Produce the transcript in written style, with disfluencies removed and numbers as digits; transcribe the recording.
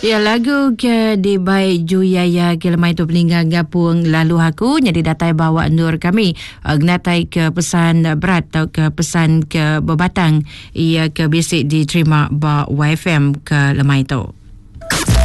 Ya, lagu ke di baik Juyaya ke lemai tu peninggal gapung lalu aku jadi datai bawa nur kami genatai ke pesan berat atau ke pesan ke berbatang ia ke bisik diterima ba YFM ke lemai tu.